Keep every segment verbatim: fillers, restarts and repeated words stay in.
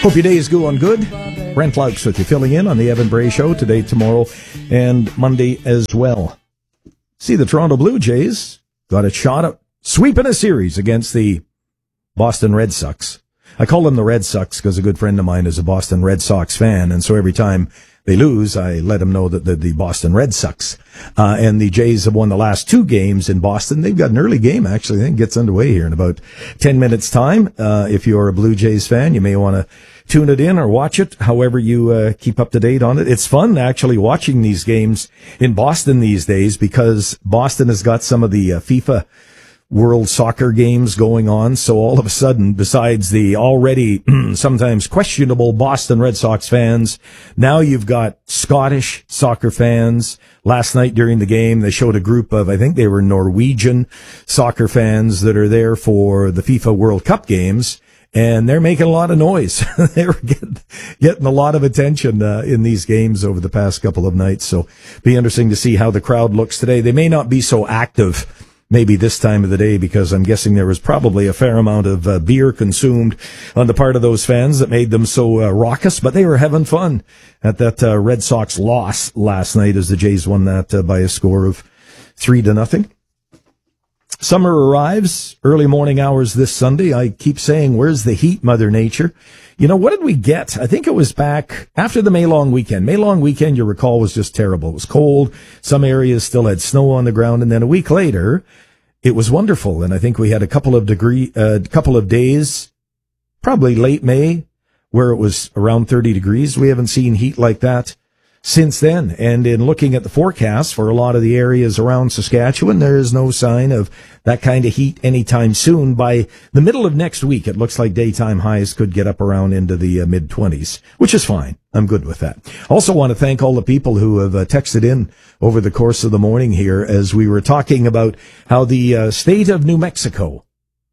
Hope your day is going good. Brent Laux with you, filling in on the Evan Bray Show today, tomorrow, and Monday as well. See, the Toronto Blue Jays got a shot at sweeping a series against the Boston Red Sox. I call them the Red Sox because a good friend of mine is a Boston Red Sox fan, and so every time they lose, I let them know that the, the Boston Red Sox. Uh, and the Jays have won the last two games in Boston. They've got an early game, actually. I think it gets underway here in about ten minutes' time. Uh, if you're a Blue Jays fan, you may want to tune it in or watch it, however you uh, keep up to date on it. It's fun, actually, watching these games in Boston these days because Boston has got some of the uh, FIFA World Soccer games going on. So all of a sudden, besides the already sometimes questionable Boston Red Sox fans, now you've got Scottish soccer fans. Last night during the game, they showed a group of, I think they were Norwegian soccer fans that are there for the FIFA World Cup games. And they're making a lot of noise. They were getting, getting a lot of attention uh, in these games over the past couple of nights. So be interesting to see how the crowd looks today. They may not be so active maybe this time of the day, because I'm guessing there was probably a fair amount of uh, beer consumed on the part of those fans that made them so uh, raucous, but they were having fun at that uh, Red Sox loss last night as the Jays won that uh, by a score of three to nothing. Summer arrives, early morning hours this Sunday. I keep saying, where's the heat, Mother Nature? You know, what did we get? I think it was back after the May long weekend. May long weekend, you recall, was just terrible. It was cold. Some areas still had snow on the ground. And then a week later, it was wonderful. And I think we had a couple of degree, a uh, couple of days, probably late May, where it was around thirty degrees. We haven't seen heat like that since then. And in looking at the forecast for a lot of the areas around Saskatchewan, there is no sign of that kind of heat anytime soon. By the middle of next week, it looks like daytime highs could get up around into the uh, mid-twenties, which is fine. I'm good with that. Also want to thank all the people who have uh, texted in over the course of the morning here as we were talking about how the uh, state of New Mexico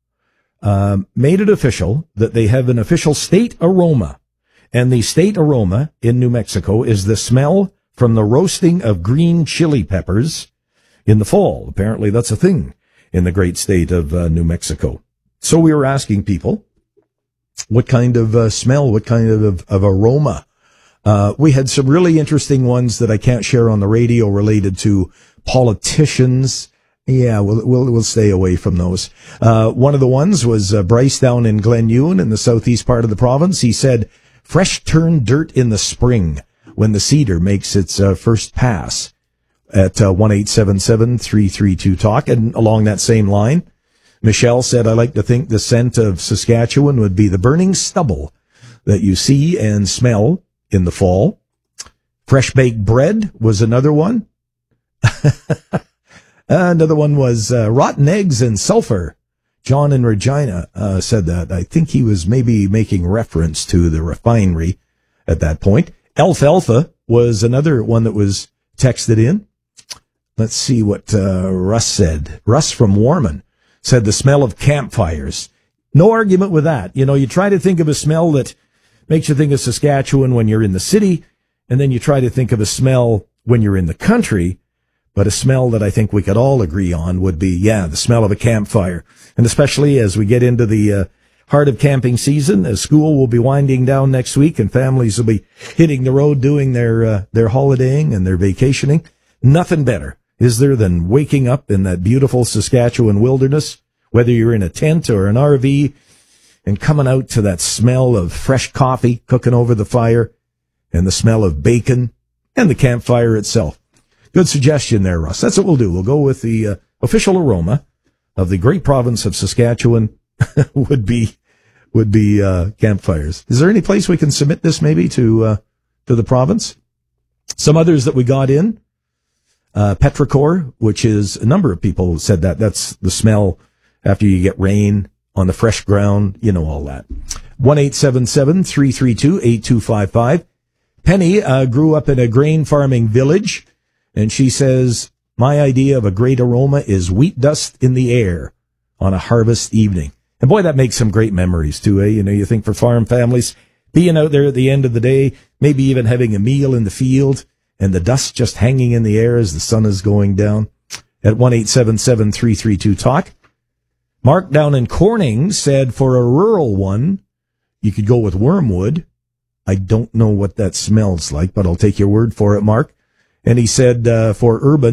uh, made it official that they have an official state aroma. And the state aroma in New Mexico is the smell from the roasting of green chili peppers in the fall. Apparently that's a thing in the great state of uh, New Mexico. So we were asking people what kind of uh, smell, what kind of, of aroma. Uh, we had some really interesting ones that I can't share on the radio related to politicians. Yeah, we'll, we'll, we'll stay away from those. Uh, one of the ones was uh, Bryce down in Glen Ewan in the southeast part of the province. He said, fresh turned dirt in the spring when the cedar makes its uh, first pass at uh, one eight seven seven, three three two, talk. And along that same line, Michelle said, I like to think the scent of Saskatchewan would be the burning stubble that you see and smell in the fall. Fresh baked bread was another one. Another one was uh, rotten eggs and sulfur. John in Regina uh, said that. I think he was maybe making reference to the refinery at that point. Alfalfa was another one that was texted in. Let's see what uh, Russ said. Russ from Warman said the smell of campfires. No argument with that. You know, you try to think of a smell that makes you think of Saskatchewan when you're in the city, and then you try to think of a smell when you're in the country. But a smell that I think we could all agree on would be, yeah, the smell of a campfire. And especially as we get into the uh, heart of camping season, as school will be winding down next week and families will be hitting the road doing their uh, their holidaying and their vacationing. Nothing better, is there, than waking up in that beautiful Saskatchewan wilderness, whether you're in a tent or an R V, and coming out to that smell of fresh coffee cooking over the fire and the smell of bacon and the campfire itself. Good suggestion there, Russ. That's what we'll do. We'll go with the uh, official aroma of the great province of Saskatchewan would be would be uh, campfires. Is there any place we can submit this maybe to uh, to the province? Some others that we got in, uh, petrichor, which is a number of people said that. That's the smell after you get rain on the fresh ground. You know all that. one eight seven seven, three three two, eight two five five. Penny uh, grew up in a grain farming village. And she says, my idea of a great aroma is wheat dust in the air on a harvest evening. And boy, that makes some great memories too, eh? You know, you think for farm families, being out there at the end of the day, maybe even having a meal in the field and the dust just hanging in the air as the sun is going down. At one eight seven seven, three three two, talk. Mark down in Corning said for a rural one, you could go with wormwood. I don't know what that smells like, but I'll take your word for it, Mark. And he said uh, for urban,